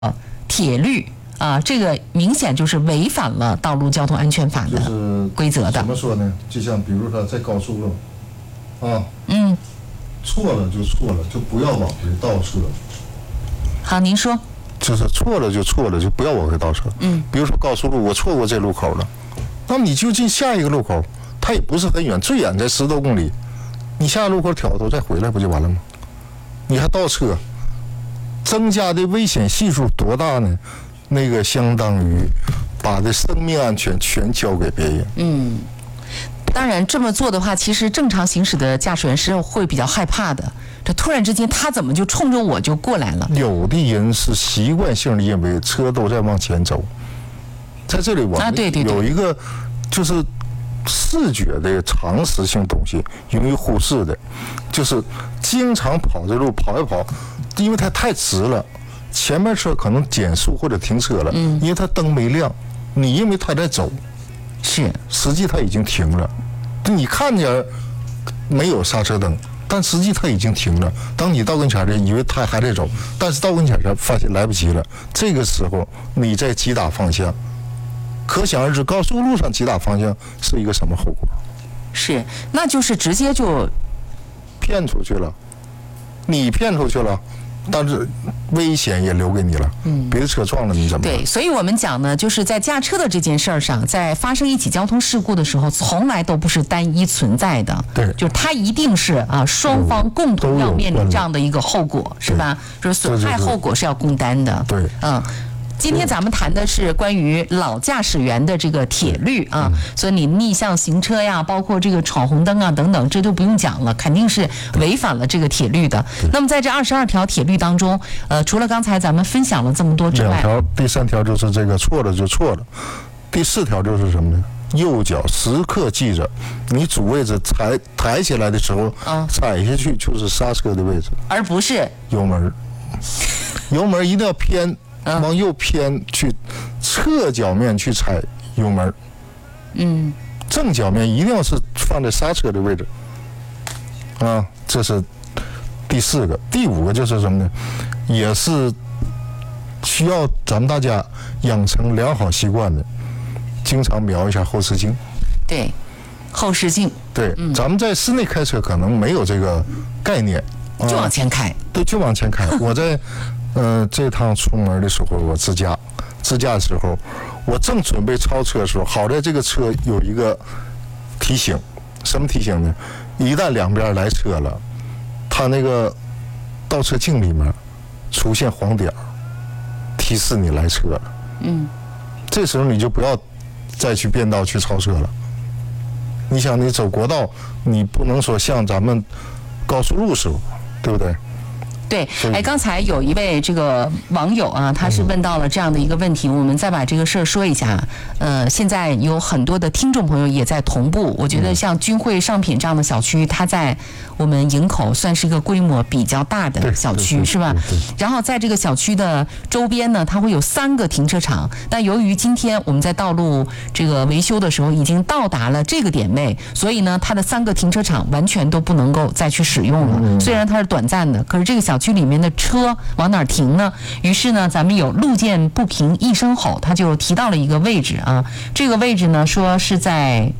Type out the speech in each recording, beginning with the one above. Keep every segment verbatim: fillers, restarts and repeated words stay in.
铁律啊，这个明显就是违反了道路交通安全法的规则的。 怎么说呢？就像比如说在高速路，啊， 嗯， 错了就错了，就不要往回倒车。 好，您说。 就是错了就错了，就不要往回倒车。 嗯， 比如说高速路，我错过这路口了，那么你就进下一个路口，它也不是很远，最远在十多公里，你下路口挑头再回来不就完了吗？你还倒车，增加的危险系数多大呢？那个相当于把这生命安全全交给别人。 嗯，当然这么做的话，其实正常行驶的驾驶员是会比较害怕的。这突然之间，他怎么就冲着我就过来了？ 有的人是习惯性的认为车都在往前走，在这里我们有一个就是视觉的常识性东西容易忽视的，就是经常跑这路跑一跑，因为它太直了，前面车可能减速或者停车了，嗯，因为它灯没亮，你认为它在走， 是， 实际它已经停了，你看见没有刹车灯。但实际它已经停了。当你到跟前的，以为它还在走，但是到跟前时发现来不及了。这个时候你在急打方向，可想而知，高速路上急打方向是一个什么后果？ 是，那就是直接就骗出去了，你骗出去了。但是危险也留给你了，嗯，别的车撞了你怎么办？ 对，所以我们讲呢，就是在驾车的这件事儿上，在发生一起交通事故的时候，从来都不是单一存在的， 对， 就是它一定是啊，双方共同要面临这样的一个后果，是吧？就是损害后果是要共担的， 对， 嗯。今天咱们谈的是关于老驾驶员的这个铁律啊，所以你逆向行车呀，包括这个闯红灯啊等等，这都不用讲了，肯定是违反了这个铁律的。那么在这二十二条铁律当中，呃，除了刚才咱们分享了这么多之外， 两条，第三条就是这个错了就错了，第四条就是什么呢？右脚时刻记着，你主位置抬抬起来的时候，啊，踩下去就是刹车的位置， 而不是油门，油门一定要偏。往右偏去，侧脚面去踩油门， 嗯， 正脚面一定要是放在刹车的位置，啊，这是第四个。第五个就是什么呢？也是需要咱们大家养成良好习惯的，经常瞄一下后视镜。 对，后视镜。 对，嗯、咱们在室内开车可能没有这个概念， 啊、就往前开。 对，就往前开。我在。呃，这趟出门的时候，我自驾，自驾的时候，我正准备超车的时候，好在这个车有一个提醒，什么提醒呢？一旦两边来车了，它那个倒车镜里面出现黄点，提示你来车了。 嗯， 这时候你就不要再去变道去超车了。你想，你走国道，你不能说像咱们高速路似的，对不对？ 对，哎，刚才有一位这个网友啊，他是问到了这样的一个问题，我们再把这个事儿说一下。呃，现在有很多的听众朋友也在同步，我觉得像君汇上品这样的小区，它在我们营口算是一个规模比较大的小区，是吧？然后在这个小区的周边呢，它会有三个停车场，但由于今天我们在道路这个维修的时候已经到达了这个点位，所以呢，它的三个停车场完全都不能够再去使用了。虽然它是短暂的，可是这个小区里面的车往哪儿停呢？于是呢，咱们有路见不平一声吼，他就提到了一个位置啊，这个位置呢说是在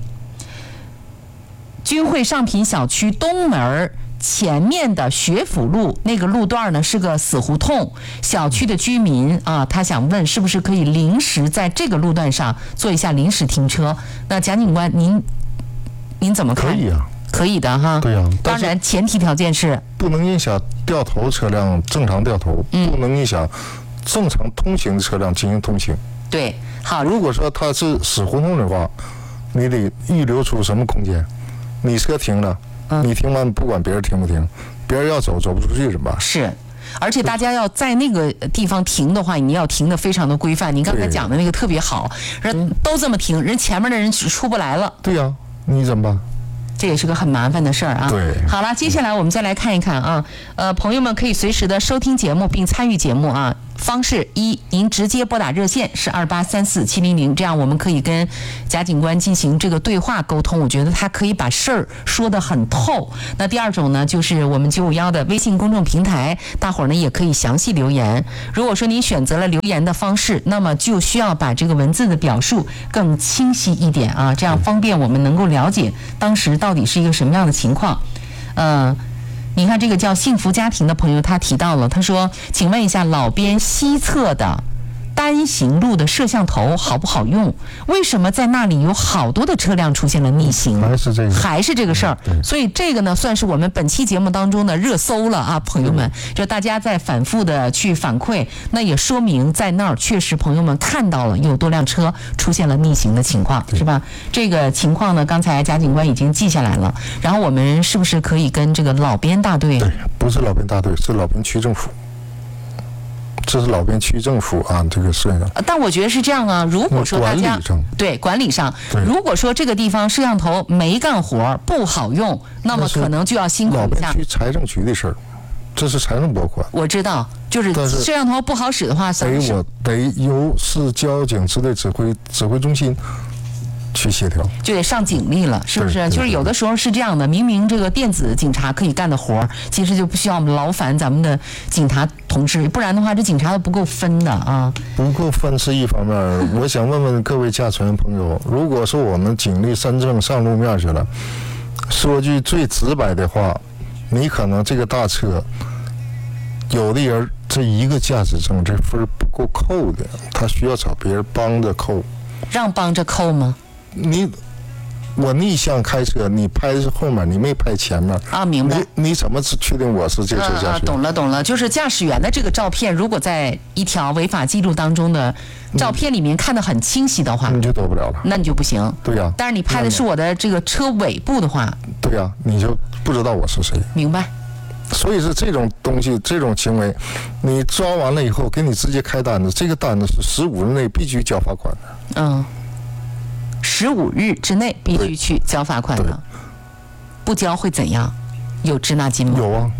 君汇上品小区东门前面的学府路那个路段呢是个死胡同，小区的居民啊，他想问是不是可以临时在这个路段上做一下临时停车？那蒋警官，您您怎么看？ 可以啊。 可以的哈， 对呀、啊， 当然前提条件是不能影响掉头车辆正常掉头，嗯、不能影响正常通行的车辆进行通行。 对，好。 如果说它是死胡同的话，你得预留出什么空间？你车停了，嗯、你停完不管别人停不停，别人要走走不出去怎么办？ 是。而且大家要在那个地方停的话，你要停得非常的规范。您刚才讲的那个特别好，人都这么停，人前面的人出不来了。 对呀、啊，你怎么办？ 这也是个很麻烦的事儿啊。 对， 好了，接下来我们再来看一看啊，呃，朋友们可以随时的收听节目并参与节目啊。 方式一，您直接拨打热线是二八三四七零零，这样我们可以跟贾警官进行这个对话沟通，我觉得他可以把事儿说得很透。那第二种呢，就是我们九五一的微信公众平台，大伙儿呢也可以详细留言。如果说您选择了留言的方式，那么就需要把这个文字的表述更清晰一点啊，这样方便我们能够了解当时到底是一个什么样的情况。嗯、呃。你看这个叫幸福家庭的朋友，他提到了，他说：“请问一下，老边西侧的单行路的摄像头好不好用？为什么在那里有好多的车辆出现了逆行？ 还是这个， 还是这个事儿。所以这个呢，算是我们本期节目当中的热搜了啊，朋友们，就大家在反复的去反馈，那也说明在那儿确实朋友们看到了有多辆车出现了逆行的情况，是吧？这个情况呢，刚才贾警官已经记下来了，然后我们是不是可以跟这个老边大队？ 对，不是老边大队，是老边区政府。”这是老边区政府啊，这个摄像。 但我觉得是这样啊，如果说大家对管理上，如果说这个地方摄像头没干活不好用，那么可能就要辛苦一下。 老边区财政局的事儿，这是财政拨款。 我知道，就是摄像头不好使的话， 得我得由市交警支队指挥指挥中心去协调， 就得上警力了，是不是？就是有的时候是这样的，明明这个电子警察可以干的活儿，其实就不需要我们劳烦咱们的警察同志，不然的话，这警察都不够分的啊。 不够分是一方面，我想问问各位驾车员朋友，如果说我们警力真正上路面去了，说句最直白的话，你可能这个大车，有的人这一个驾驶证这分不够扣的，他需要找别人帮着扣。 让帮着扣吗？ 你我逆向开车，你拍的是后面，你没拍前面啊？明白？ 你你怎么确定我是这车驾驶员？ 啊，懂了懂了，就是驾驶员的这个照片，如果在一条违法记录当中的照片里面看得很清晰的话， 你就躲不了了， 那你就不行。 对呀、啊。 但是你拍的是我的这个车尾部的话， 对呀、啊，你就不知道我是谁。 明白。 所以是这种东西，这种行为，你抓完了以后，给你直接开单子，这个单子是十五日内必须交罚款的。 嗯。十五日之内必须去交罚款的，不交会怎样？有滞纳金吗？ 有啊。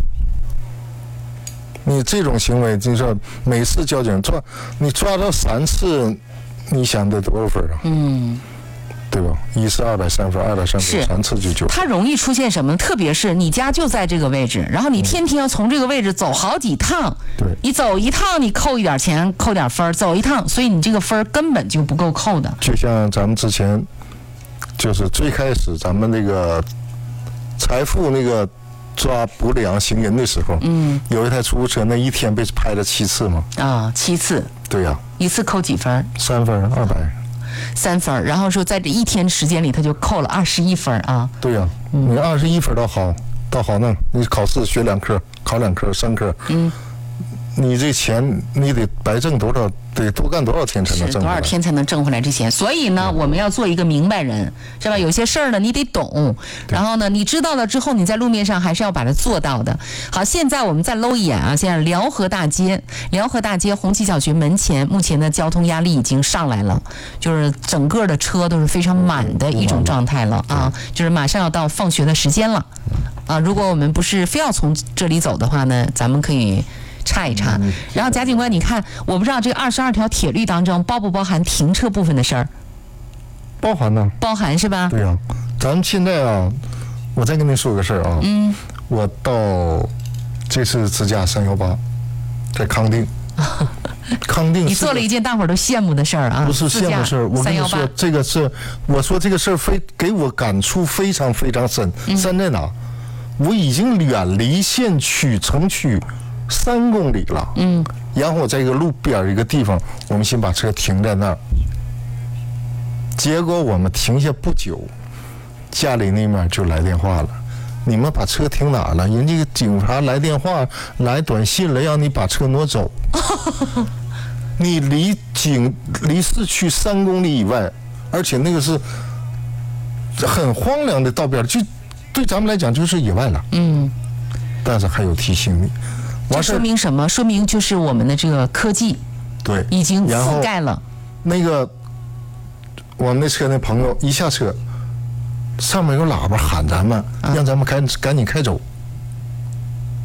你这种行为，就是说每次交警抓你抓到三次，你想得多少分啊？嗯。对吧？一是二百三分，二百三分，三次就九。 它容易出现什么？特别是你家就在这个位置，然后你天天要从这个位置走好几趟。 对。 你走一趟，你扣一点钱，扣点分；走一趟，所以你这个分根本就不够扣的。 就像咱们之前，就是最开始咱们那个财富那个抓不良行人的时候，嗯，有一台出租车，那一天被拍了七次嘛。 啊，七次。 对呀、啊。 一次扣几分？ 三分，二百。 三分，然后说在这一天时间里，他就扣了二十一分啊。 对呀、啊，你二十一分倒好，倒好弄。你考试学两科，考两科，三科，嗯，你这钱你得白挣多少？得多干多少天才能挣回来？ 多少天才能挣回来这钱？所以呢，我们要做一个明白人，是吧？有些事儿呢，你得懂，然后呢，你知道了之后，你在路面上还是要把它做到的。好，现在我们再搂一眼啊，现在辽河大街，辽河大街红旗小学门前，目前的交通压力已经上来了，就是整个的车都是非常满的一种状态了啊，就是马上要到放学的时间了啊。如果我们不是非要从这里走的话呢，咱们可以查一查。然后贾警官，你看，我不知道这个二十二条铁律当中包不包含停车部分的事儿？ 包含呢， 包含是吧？ 对呀、啊，咱们现在啊，我再跟您说个事儿啊，嗯，我到这次自驾三幺八，在康定，康定， 你做了一件大伙儿都羡慕的事儿啊， 不是羡慕事儿，我跟你说，这个是我说这个事儿非给我感触非常非常深，深在哪？我已经远离县区城区三公里了，嗯，然后我在一个路边一个地方，我们先把车停在那儿。结果我们停下不久，家里那面就来电话了，你们把车停哪了？人家警察来电话来短信了，让你把车挪走。你离景离市区三公里以外，而且那个是很荒凉的道边，就对咱们来讲就是野外了。嗯，但是还有提醒你。 这说明什么？说明就是我们的这个科技， 对， 已经覆盖了。 那个我们那车那朋友一下车，上面有喇叭喊咱们，让咱们赶赶紧开走。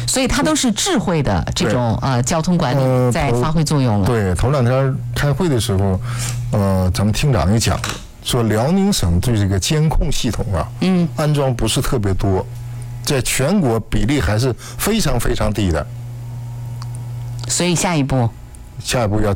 所以它都是智慧的这种呃交通管理在发挥作用了。 对，头两天开会的时候，呃，咱们厅长也讲，说辽宁省对这个监控系统啊，嗯，安装不是特别多，在全国比例还是非常非常低的。 所以下一步， 下一步要